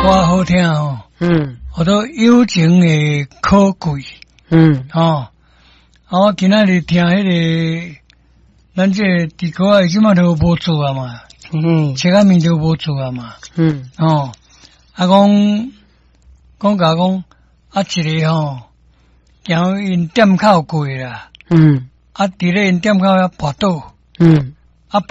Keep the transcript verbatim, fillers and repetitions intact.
歌好听哦， 嗯， 好多友情的可贵， 嗯， 哦，啊，我今仔日听迄、那个，咱这伫国外即马都无做啊嘛， 嗯， 车仔面都无做啊嘛， 嗯， 哦，啊讲讲甲讲啊一个吼，行因店口过啦， 嗯， 啊伫咧因店口遐跋倒， 嗯，